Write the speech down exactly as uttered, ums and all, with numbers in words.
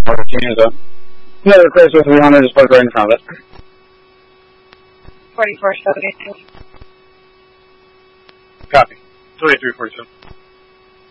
Martinez up. Another Chrysler three hundred is parked right in front of it. forty-four seventy-two. Copy. twenty-three forty-seven.